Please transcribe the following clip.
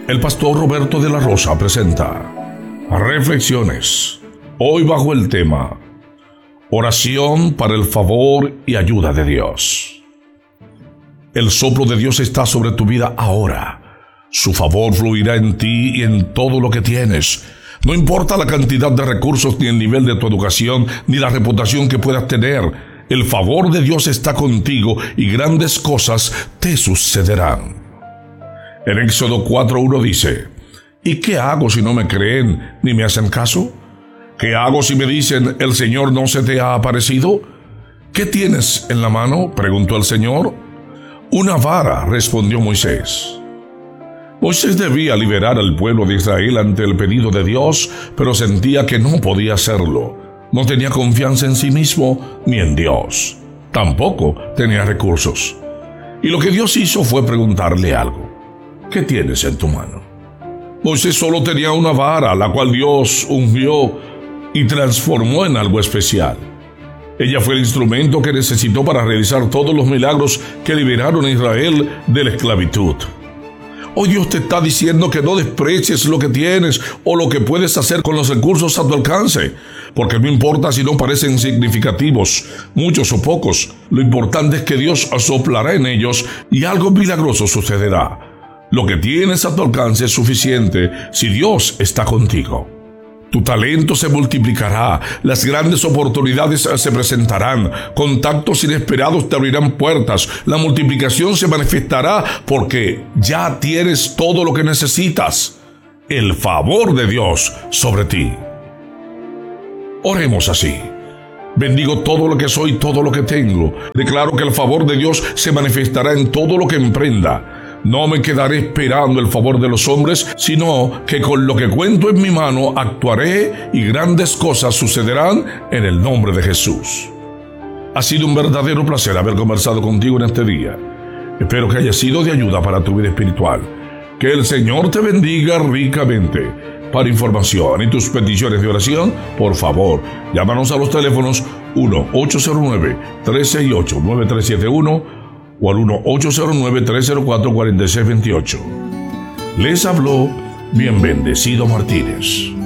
El pastor Roberto de la Rosa presenta Reflexiones, hoy bajo el tema Oración para el favor y ayuda de Dios. El soplo de Dios está sobre tu vida ahora. Su favor fluirá en ti y en todo lo que tienes. No importa la cantidad de recursos, ni el nivel de tu educación, ni la reputación que puedas tener. El favor de Dios está contigo y grandes cosas te sucederán. En Éxodo 4:1 dice: ¿Y qué hago si no me creen ni me hacen caso? ¿Qué hago si me dicen, el Señor no se te ha aparecido? ¿Qué tienes en la mano?, preguntó el Señor. Una vara, respondió Moisés. Moisés debía liberar al pueblo de Israel ante el pedido de Dios, pero sentía que no podía hacerlo. No tenía confianza en sí mismo ni en Dios. Tampoco tenía recursos. Y lo que Dios hizo fue preguntarle algo: ¿qué tienes en tu mano? Moisés solo tenía una vara, la cual Dios ungió y transformó en algo especial. Ella fue el instrumento que necesitó para realizar todos los milagros que liberaron a Israel de la esclavitud. Hoy Dios te está diciendo que no desprecies lo que tienes o lo que puedes hacer con los recursos a tu alcance, porque no importa si no parecen significativos, muchos o pocos. Lo importante es que Dios soplará en ellos y algo milagroso sucederá. Lo que tienes a tu alcance es suficiente si Dios está contigo. Tu talento se multiplicará, las grandes oportunidades se presentarán, contactos inesperados te abrirán puertas, la multiplicación se manifestará porque ya tienes todo lo que necesitas. El favor de Dios sobre ti. Oremos así. Bendigo todo lo que soy, todo lo que tengo. Declaro que el favor de Dios se manifestará en todo lo que emprenda. No me quedaré esperando el favor de los hombres, sino que con lo que cuento en mi mano actuaré y grandes cosas sucederán en el nombre de Jesús. Ha sido un verdadero placer haber conversado contigo en este día. Espero que haya sido de ayuda para tu vida espiritual. Que el Señor te bendiga ricamente. Para información y tus peticiones de oración, por favor, llámanos a los teléfonos 1-809-368-9371 o al 1-809-304-4628. Les habló Bien Bendecido Martínez.